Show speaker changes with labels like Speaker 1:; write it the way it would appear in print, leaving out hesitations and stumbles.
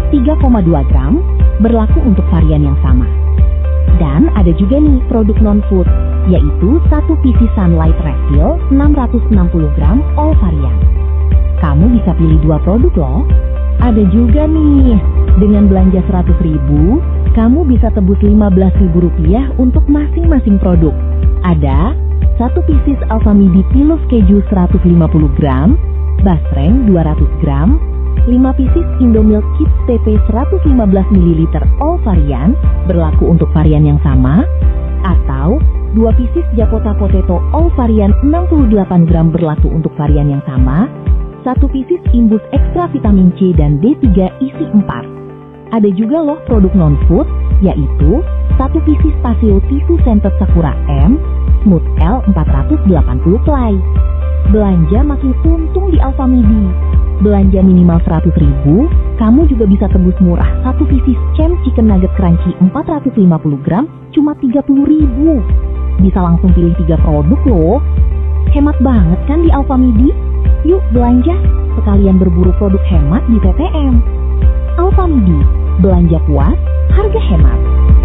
Speaker 1: 3,2 gram, berlaku untuk varian yang sama. Dan ada juga nih produk non-food, yaitu 1 PC Sunlight Refill 660 gram all varian. Kamu bisa pilih 2 produk loh. Ada juga nih, dengan belanja 100.000, kamu bisa tebus Rp15.000 untuk masing-masing produk. Ada 1 pieces Alfamidi Pillows Keju 150 gram, Basreng 200 gram, 5 pieces Indomilk Kids TP 115 ml all varian, berlaku untuk varian yang sama, atau 2 pieces Japota Potato all varian 68 gram berlaku untuk varian yang sama, 1 pieces Imbus Extra Vitamin C dan D3 isi 4. Ada juga loh produk non-food, yaitu 1 pieces Paseo Tisu Scented Sakura M, Smooth L 480 ply. Belanja makin untung di Alfamidi. Belanja minimal 100.000, kamu juga bisa tebus murah 1 pieces Cem Chicken Nugget Crunchy 450 gram cuma 30.000. Bisa langsung pilih 3 produk loh. Hemat banget kan di Alfamidi? Yuk belanja, sekalian berburu produk hemat di TTM. Alfamidi, belanja puas, harga hemat.